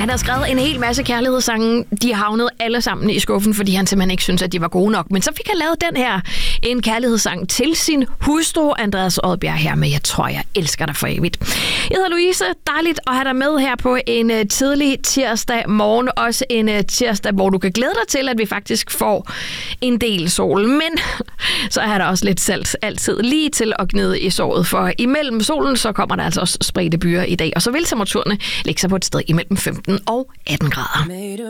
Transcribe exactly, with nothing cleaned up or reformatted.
Han har skrevet en hel masse kærlighedssange. De havnede alle sammen i skuffen, fordi han simpelthen ikke synes, at de var gode nok. Men så fik han lavet den her, en kærlighedssang til sin hustru, Andreas Odbjerg, her med Jeg tror, jeg elsker dig for evigt. Jeg hedder Louise. Dejligt at have dig med her på en tidlig tirsdag morgen. Også en tirsdag, hvor du kan glæde dig til, at vi faktisk får en del sol. Men så er der også lidt salt altid lige til at gnide i såret. For imellem solen, så kommer der altså også spredte byer i dag. Og så vil temperaturerne ligge sig på et sted imellem femten og atten grader.